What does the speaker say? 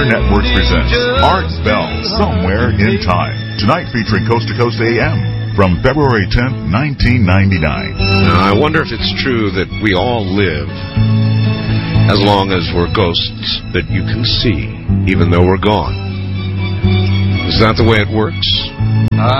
Air Networks presents Art Bell, Somewhere in Time. Tonight featuring Coast to Coast AM from February 10th, 1999. Now, I wonder if it's true that we all live as long as we're ghosts that you can see, even though we're gone. Is that the way it works?